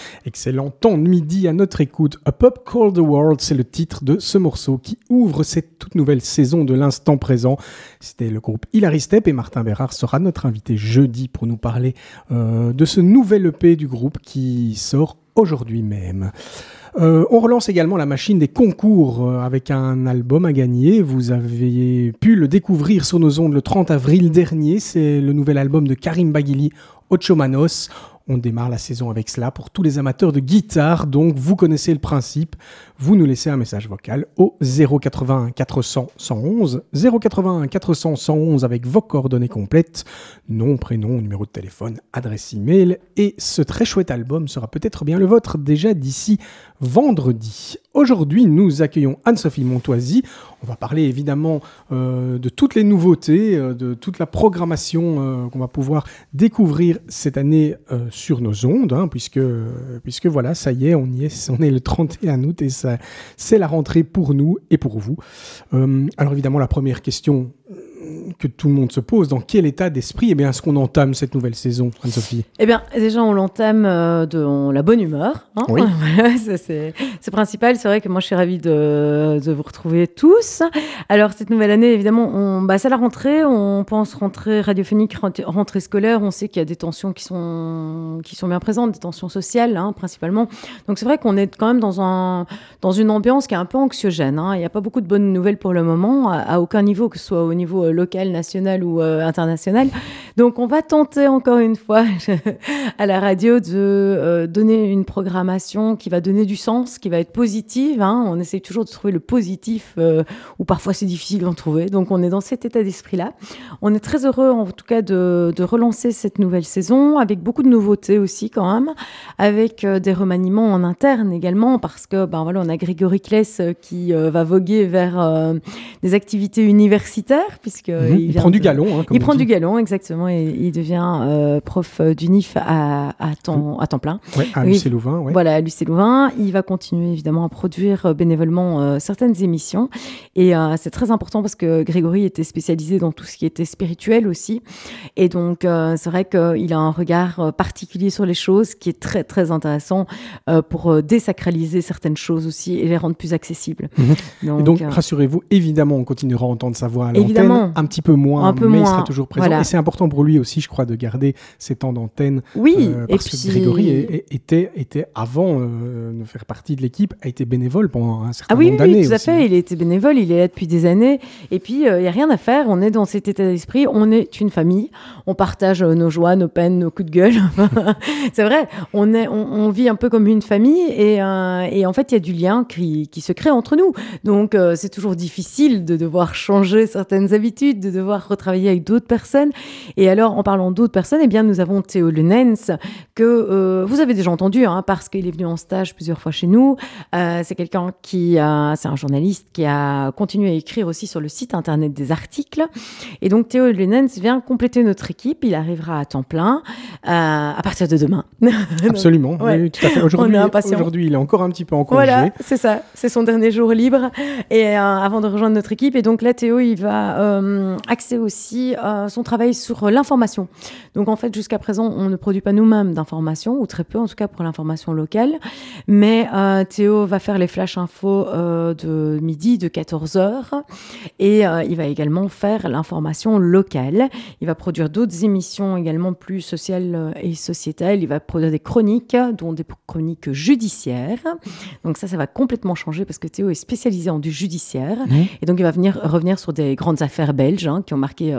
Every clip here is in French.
Excellent temps de midi à notre écoute. A Pub Called the World, c'est le titre de ce morceau qui ouvre cette toute nouvelle saison de l'instant présent. C'était le groupe Hilary Step et Martin Bérard sera notre invité jeudi pour nous parler de ce nouvel EP du groupe qui sort aujourd'hui même. On relance également la machine des concours avec un album à gagner. Vous avez pu le découvrir sur nos ondes le 30 avril dernier. C'est le nouvel album de Karim Baghili, Ocho Manos. On démarre la saison avec cela pour tous les amateurs de guitare. Donc, vous connaissez le principe. Vous nous laissez un message vocal au 081 400 111. 081 400 111 avec vos coordonnées complètes. Nom, prénom, numéro de téléphone, adresse email. Et ce très chouette album sera peut-être bien le vôtre déjà d'ici vendredi. Aujourd'hui, nous accueillons Anne-Sophie Montoisy. On va parler évidemment de toutes les nouveautés, de toute la programmation qu'on va pouvoir découvrir cette année sur nos ondes, hein, puisque voilà, ça y est, on est le 31 août et ça, c'est la rentrée pour nous et pour vous. Alors évidemment, la première question que tout le monde se pose, dans quel état d'esprit est-ce qu'on entame cette nouvelle saison, Anne-Sophie ? Déjà, on l'entame dans la bonne humeur. Hein. Oui. Voilà, c'est principal. C'est vrai que moi, je suis ravie de vous retrouver tous. Alors, cette nouvelle année, évidemment, c'est la rentrée. On pense rentrée radiophonique, rentrée scolaire. On sait qu'il y a des tensions qui sont bien présentes, des tensions sociales, hein, principalement. Donc, c'est vrai qu'on est quand même dans une ambiance qui est un peu anxiogène. Hein. Il n'y a pas beaucoup de bonnes nouvelles pour le moment, à aucun niveau, que ce soit au niveau local, national ou international. Donc, on va tenter encore une fois à la radio de donner une programmation qui va donner du sens, qui va être positive. Hein. On essaye toujours de trouver le positif, ou parfois c'est difficile d'en trouver. Donc, on est dans cet état d'esprit-là. On est très heureux, en tout cas, de relancer cette nouvelle saison avec beaucoup de nouveautés aussi, quand même, avec des remaniements en interne également, parce que, voilà, on a Grégory Kless qui va voguer vers des activités universitaires, puisqu'il prend du galon. Hein, il prend du galon, exactement, et il devient prof d'UNIF à temps plein. Ouais, à Lucé-Louvain. Ouais. Voilà, à Lucé-Louvain. Il va continuer évidemment à produire bénévolement certaines émissions. Et c'est très important parce que Grégory était spécialisé dans tout ce qui était spirituel aussi. Et donc, c'est vrai qu'il a un regard particulier sur les choses qui est très, très intéressant pour désacraliser certaines choses aussi et les rendre plus accessibles. Donc, rassurez-vous, évidemment, on continuera à entendre sa voix à l'antenne. Un petit peu moins, mais il sera toujours présent. Voilà. Et c'est important pour lui aussi, je crois, de garder ses temps d'antenne. Oui, parce que Grégory était avant de faire partie de l'équipe, a été bénévole pendant un certain nombre d'années. Oui, tout à fait. Il a été bénévole, il est là depuis des années. Et puis, il n'y a rien à faire. On est dans cet état d'esprit. On est une famille. On partage nos joies, nos peines, nos coups de gueule. C'est vrai. On vit un peu comme une famille. Et en fait, il y a du lien qui se crée entre nous. Donc, c'est toujours difficile de devoir changer certaines habitudes, de devoir retravailler avec d'autres personnes. Et alors, en parlant d'autres personnes, nous avons Théo Lenens, que vous avez déjà entendu, hein, parce qu'il est venu en stage plusieurs fois chez nous. C'est quelqu'un c'est un journaliste qui a continué à écrire aussi sur le site internet des articles. Et donc, Théo Lenens vient compléter notre équipe. Il arrivera à temps plein à partir de demain. Absolument, oui, tout à fait. Aujourd'hui, il est encore un petit peu en congé. Voilà, c'est ça. C'est son dernier jour libre. Et avant de rejoindre notre équipe. Et donc là, Théo, il va axer aussi son travail sur l'information. Donc en fait, jusqu'à présent, on ne produit pas nous-mêmes d'informations, ou très peu en tout cas pour l'information locale. Mais Théo va faire les flash infos de midi, de 14h. Et il va également faire l'information locale. Il va produire d'autres émissions également plus sociales et sociétales. Il va produire des chroniques, dont des chroniques judiciaires. Donc ça va complètement changer parce que Théo est spécialisé en du judiciaire. Et donc il va revenir sur des grandes affaires belges, hein, qui ont marqué,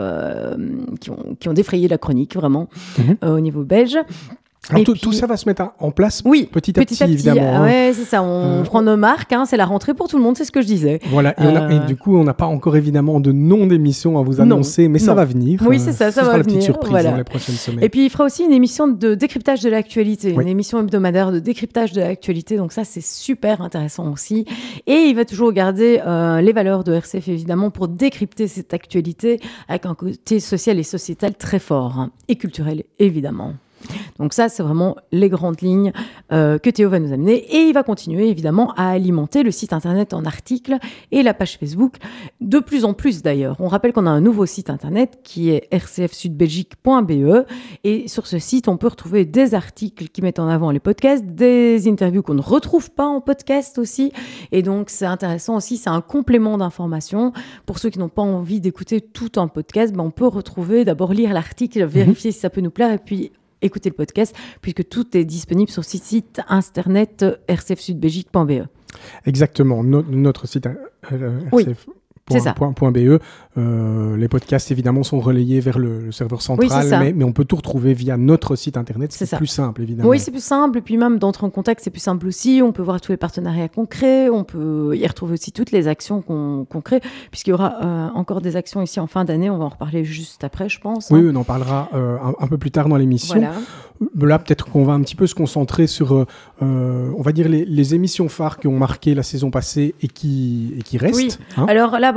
qui ont défrayé la chronique vraiment au niveau belge. Alors tout ça va se mettre en place petit à petit, évidemment. Oui, c'est ça. On prend nos marques. Hein, c'est la rentrée pour tout le monde, c'est ce que je disais. Voilà. Et du coup, on n'a pas encore évidemment de nom d'émission à vous annoncer, mais ça va venir. Oui, c'est ça. Ça va venir. Ce sera la petite surprise dans les prochaines semaines. Et puis, il fera aussi une émission de décryptage de l'actualité, une émission hebdomadaire de décryptage de l'actualité. Donc ça, c'est super intéressant aussi. Et il va toujours garder les valeurs de RCF, évidemment, pour décrypter cette actualité avec un côté social et sociétal très fort, hein, et culturel, évidemment. Donc ça, c'est vraiment les grandes lignes que Théo va nous amener. Et il va continuer évidemment à alimenter le site internet en articles et la page Facebook, de plus en plus d'ailleurs. On rappelle qu'on a un nouveau site internet qui est rcfsudbelgique.be, et sur ce site, on peut retrouver des articles qui mettent en avant les podcasts, des interviews qu'on ne retrouve pas en podcast aussi. Et donc, c'est intéressant aussi, c'est un complément d'information. Pour ceux qui n'ont pas envie d'écouter tout un podcast, on peut retrouver, d'abord lire l'article, vérifier si ça peut nous plaire, et puis écouter le podcast, puisque tout est disponible sur ce site internet rcfsudbelgique.be. Exactement, notre site Oui. C'est ça. .be. Les podcasts, évidemment, sont relayés vers le serveur central, mais on peut tout retrouver via notre site internet. C'est plus simple, évidemment. Oui, c'est plus simple. Et puis même d'entrer en contact, c'est plus simple aussi. On peut voir tous les partenariats qu'on crée. On peut y retrouver aussi toutes les actions qu'on crée, puisqu'il y aura encore des actions ici en fin d'année. On va en reparler juste après, je pense. Oui, on en parlera un peu plus tard dans l'émission. Voilà. Là, peut-être qu'on va un petit peu se concentrer sur, on va dire, les émissions phares qui ont marqué la saison passée et qui restent. Oui. Alors là,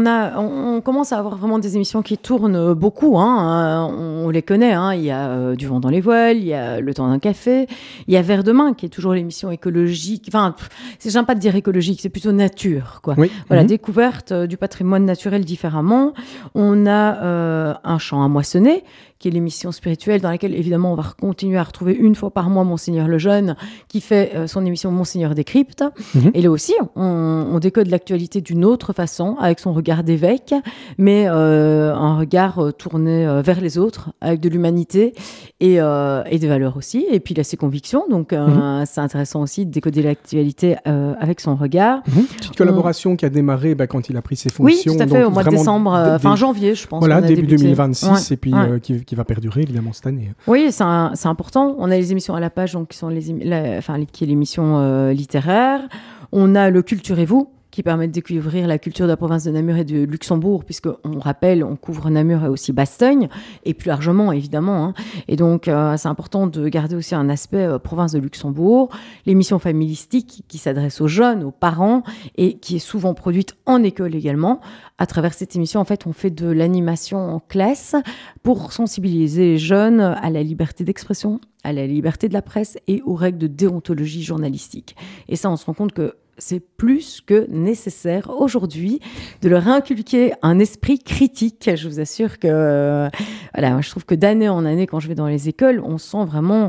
on commence à avoir vraiment des émissions qui tournent beaucoup. On les connaît. Il y a Du vent dans les voiles, il y a Le temps d'un café, il y a Vers demain, qui est toujours l'émission écologique. Enfin, j'aime pas de dire écologique, c'est plutôt nature, quoi. Oui. Voilà, découverte du patrimoine naturel différemment. On a Un champ à moissonner, qui est l'émission spirituelle dans laquelle, évidemment, on va continuer à retrouver une fois par mois Monseigneur Lejeune, qui fait son émission Monseigneur décrypte. Et là aussi, on décode l'actualité d'une autre façon, avec son regard d'évêque, mais un regard tourné vers les autres, avec de l'humanité et des valeurs aussi, et puis il a ses convictions, donc c'est intéressant aussi de décoder l'actualité avec son regard. Petite collaboration qui a démarré quand il a pris ses fonctions. Oui, tout à fait, au mois de décembre, fin janvier, je pense. Voilà, début 2026, et puis qui va perdurer évidemment cette année. Oui, c'est important. On a les émissions à la page, donc qui sont qui est l'émission littéraire. On a le Culturez-vous, qui permet de découvrir la culture de la province de Namur et de Luxembourg, puisqu'on rappelle, on couvre Namur et aussi Bastogne, et plus largement, évidemment. Et donc, c'est important de garder aussi un aspect province de Luxembourg. L'émission familistique, qui s'adresse aux jeunes, aux parents, et qui est souvent produite en école également. À travers cette émission, en fait, on fait de l'animation en classe pour sensibiliser les jeunes à la liberté d'expression, à la liberté de la presse et aux règles de déontologie journalistique. Et ça, on se rend compte que c'est plus que nécessaire aujourd'hui de leur inculquer un esprit critique. Je vous assure que, je trouve que d'année en année, quand je vais dans les écoles, on sent vraiment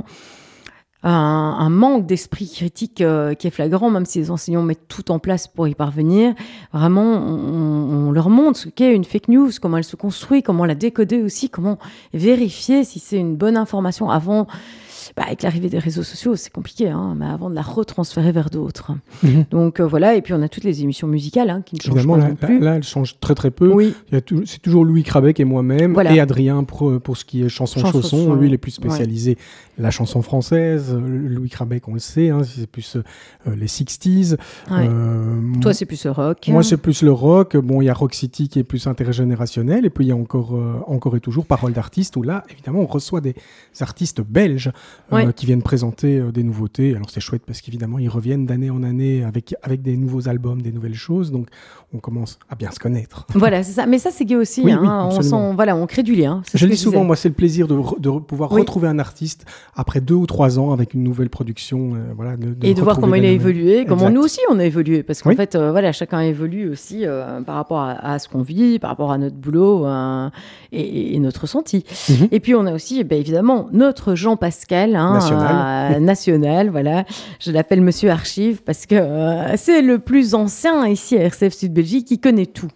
un manque d'esprit critique qui est flagrant, même si les enseignants mettent tout en place pour y parvenir. Vraiment, on leur montre ce qu'est une fake news, comment elle se construit, comment la décoder aussi, comment vérifier si c'est une bonne information avant. Avec l'arrivée des réseaux sociaux, c'est compliqué, mais avant de la retransférer vers d'autres. Donc voilà, et puis on a toutes les émissions musicales qui ne changent pas non plus. Là, elles changent très très peu. Oui. C'est toujours Louis Crabec et moi-même, et Adrien pour ce qui est chanson. Lui, il est plus spécialisé la chanson française. Louis Crabec, on le sait, c'est plus les 60s. Toi, c'est plus le rock. Moi, c'est plus le rock. Bon, il y a Rock City qui est plus intergénérationnel, et puis il y a encore et toujours Parole d'artistes, où là, évidemment, on reçoit des artistes belges qui viennent présenter des nouveautés. Alors c'est chouette parce qu'évidemment ils reviennent d'année en année avec des nouveaux albums, des nouvelles choses, donc on commence à bien se connaître. Voilà, c'est ça. Mais ça c'est gai aussi, on crée du lien. Je le dis souvent, moi c'est le plaisir de pouvoir retrouver un artiste après 2 ou 3 ans avec une nouvelle production, et de voir comment il a évolué, comment nous aussi on a évolué, parce qu'en fait chacun évolue aussi par rapport à ce qu'on vit, par rapport à notre boulot et notre ressenti. Et puis on a aussi évidemment notre Jean-Pascal national, voilà. Je l'appelle Monsieur Archive parce que c'est le plus ancien ici à RCF Sud Belgique. Il connaît tout.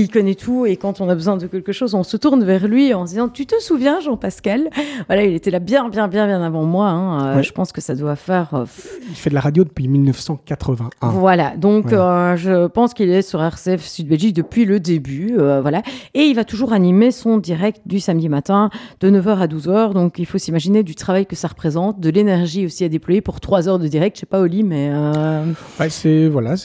Et quand on a besoin de quelque chose, on se tourne vers lui en se disant « Tu te souviens, Jean-Pascal ?» Voilà, il était là bien avant moi. Je pense que ça doit faire... Il fait de la radio depuis 1981. Voilà, donc je pense qu'il est sur RCF Sud Belgique depuis le début. Voilà. Et il va toujours animer son direct du samedi matin de 9h à 12h. Donc il faut s'imaginer du travail que ça représente, de l'énergie aussi à déployer pour 3 heures de direct. Je sais pas, Oli, mais... c'est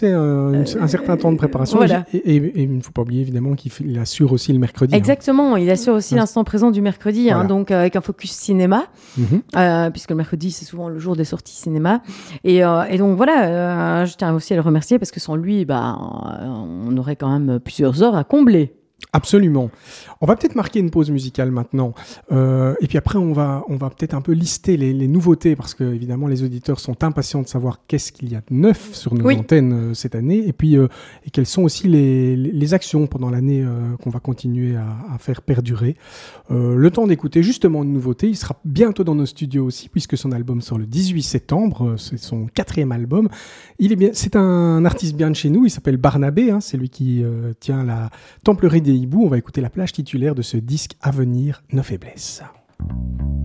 un certain temps de préparation. Voilà. Et il ne faut pas oublier, évidemment, qu'il assure aussi le mercredi. Exactement, il assure aussi l'instant présent du mercredi, donc avec un focus cinéma, puisque le mercredi, c'est souvent le jour des sorties cinéma. Et donc voilà, je tiens aussi à le remercier, parce que sans lui, on aurait quand même plusieurs heures à combler. Absolument. On va peut-être marquer une pause musicale maintenant. Et puis après, on va peut-être un peu lister les nouveautés parce que, évidemment, les auditeurs sont impatients de savoir qu'est-ce qu'il y a de neuf sur nos antennes cette année. Et puis, et quelles sont aussi les actions pendant l'année qu'on va continuer à faire perdurer. Le temps d'écouter justement une nouveauté. Il sera bientôt dans nos studios aussi puisque son album sort le 18 septembre. C'est son 4e album. C'est un artiste bien de chez nous. Il s'appelle Barnabé. Hein, c'est lui qui tient la Templerie des Hiboux. On va écouter la plage titulaire de ce disque à venir, Nos faiblesses.